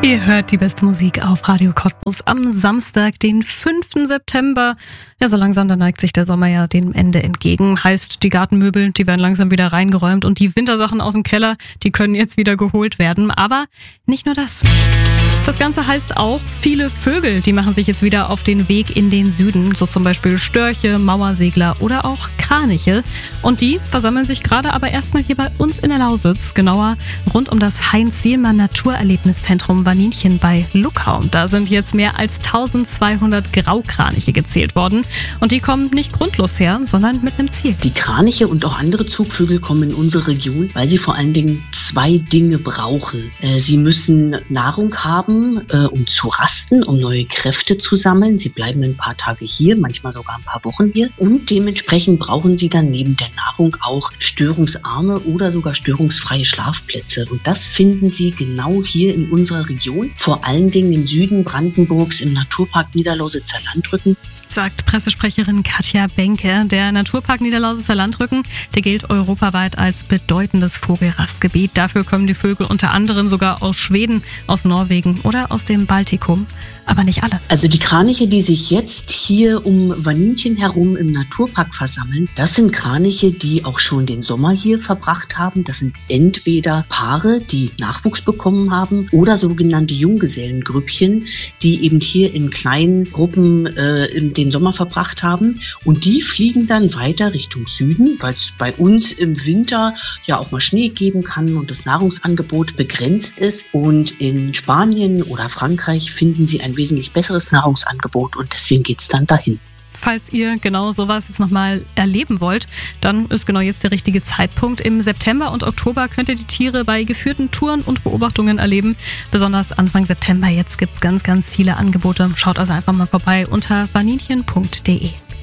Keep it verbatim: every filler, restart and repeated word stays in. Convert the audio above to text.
Ihr hört die beste Musik auf Radio Cottbus am Samstag, den fünften September. Ja, so langsam, da neigt sich der Sommer ja dem Ende entgegen. Heißt, die Gartenmöbel, die werden langsam wieder reingeräumt und die Wintersachen aus dem Keller, die können jetzt wieder geholt werden. Aber nicht nur das. Das Ganze heißt auch, viele Vögel, die machen sich jetzt wieder auf den Weg in den Süden. So zum Beispiel Störche, Mauersegler oder auch Kraniche. Und die versammeln sich gerade aber erstmal hier bei uns in der Lausitz. Genauer rund um das Heinz-Sielmann Naturerlebniszentrum Vaninchen bei Luckau. Da sind jetzt mehr als eintausendzweihundert Graukraniche gezählt worden. Und die kommen nicht grundlos her, sondern mit einem Ziel. Die Kraniche und auch andere Zugvögel kommen in unsere Region, weil sie vor allen Dingen zwei Dinge brauchen. Äh, sie müssen Nahrung haben, äh, um zu rasten, um neue Kräfte zu sammeln. Sie bleiben ein paar Tage hier, manchmal sogar ein paar Wochen hier. Und dementsprechend brauchen sie dann neben der Nahrung auch störungsarme oder sogar störungsfreie Schlafplätze. Und das finden sie genau hier in unserer Region, vor allen Dingen im Süden Brandenburgs im Naturpark Niederlausitzer Landrücken. Sagt Pressesprecherin Katja Benke. Der Naturpark Niederlausitzer Landrücken, der gilt europaweit als bedeutendes Vogelrastgebiet. Dafür kommen die Vögel unter anderem sogar aus Schweden, aus Norwegen oder aus dem Baltikum. Aber nicht alle. Also die Kraniche, die sich jetzt hier um Vaninchen herum im Naturpark versammeln, das sind Kraniche, die auch schon den Sommer hier verbracht haben. Das sind entweder Paare, die Nachwuchs bekommen haben, oder sogenannte Junggesellengrüppchen, die eben hier in kleinen Gruppen äh, den Sommer verbracht haben. Und die fliegen dann weiter Richtung Süden, weil es bei uns im Winter ja auch mal Schnee geben kann und das Nahrungsangebot begrenzt ist. Und in Spanien oder Frankreich finden sie ein wesentlich besseres Nahrungsangebot und deswegen geht es dann dahin. Falls ihr genau sowas jetzt nochmal erleben wollt, dann ist genau jetzt der richtige Zeitpunkt. Im September und Oktober könnt ihr die Tiere bei geführten Touren und Beobachtungen erleben. Besonders Anfang September, jetzt gibt es ganz, ganz viele Angebote. Schaut also einfach mal vorbei unter vaninchen punkt de.